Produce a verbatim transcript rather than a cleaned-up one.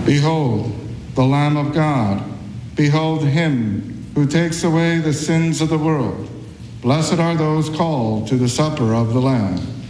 Behold, the Lamb of God. Behold him who takes away the sins of the world. Blessed are those called to the supper of the Lamb.